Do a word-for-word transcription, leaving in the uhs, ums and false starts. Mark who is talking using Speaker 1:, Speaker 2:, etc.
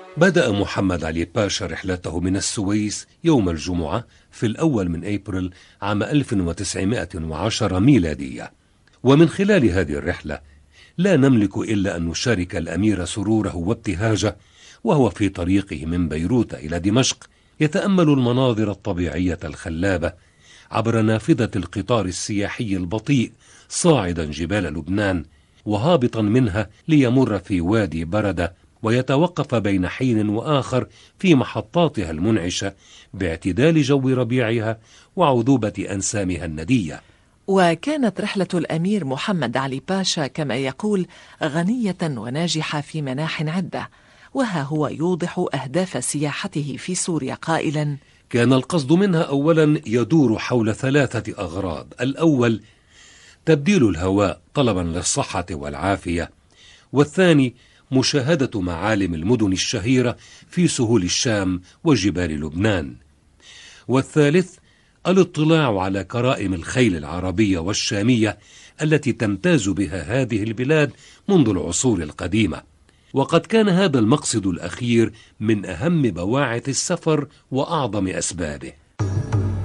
Speaker 1: بدأ محمد علي باشا رحلته من السويس يوم الجمعة في الأول من أبريل عام ألف وتسعمائة وعشرة ميلادية. ومن خلال هذه الرحلة لا نملك إلا أن نشارك الأمير سروره وابتهاجه وهو في طريقه من بيروت إلى دمشق يتأمل المناظر الطبيعية الخلابة عبر نافذة القطار السياحي البطيء صاعدا جبال لبنان وهابطا منها ليمر في وادي بردة ويتوقف بين حين وآخر في محطاتها المنعشة باعتدال جو ربيعها وعذوبة أنسامها الندية.
Speaker 2: وكانت رحلة الأمير محمد علي باشا كما يقول غنية وناجحة في مناح عدة، وها هو يوضح أهداف سياحته في سوريا قائلا:
Speaker 1: كان القصد منها أولا يدور حول ثلاثة أغراض: الأول تبديل الهواء طلبا للصحة والعافية، والثاني مشاهدة معالم المدن الشهيرة في سهول الشام وجبال لبنان، والثالث الاطلاع على كرائم الخيل العربية والشامية التي تمتاز بها هذه البلاد منذ العصور القديمة. وقد كان هذا المقصد الأخير من أهم بواعث السفر وأعظم أسبابه.